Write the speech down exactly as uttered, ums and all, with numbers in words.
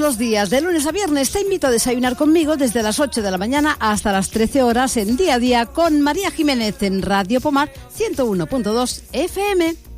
los días, de lunes a viernes, te invito a desayunar conmigo desde las ocho de la mañana hasta las trece horas en Día a Día con María Jiménez en Radio Pomar ciento uno punto dos F M.